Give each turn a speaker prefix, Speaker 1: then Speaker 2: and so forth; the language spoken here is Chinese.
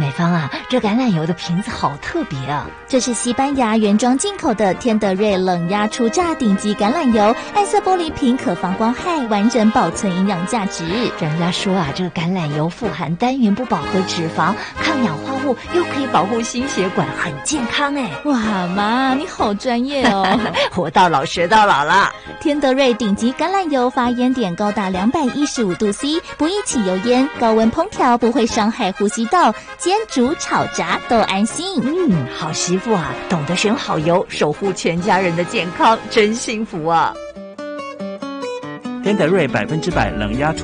Speaker 1: 美芳啊，这橄榄油的瓶子好特别啊！
Speaker 2: 这是西班牙原装进口的天德瑞冷压初榨顶级橄榄油，暗色玻璃瓶可防光害，完整保存营养价值。
Speaker 1: 人家说啊，这个橄榄油富含单元不饱和脂肪，抗氧化物，又可以保护心血管，很健康哎！
Speaker 2: 哇，妈，你好专业哦！
Speaker 1: 活到老学到老啦！
Speaker 2: 天德瑞顶级橄榄油发烟点高达215度 C， 不易起油烟，高温烹调不会伤害呼吸道，煎煮炒炸都安心。
Speaker 1: 好媳妇啊，懂得选好油，守护全家人的健康，真幸福啊！
Speaker 3: 天德瑞100%冷压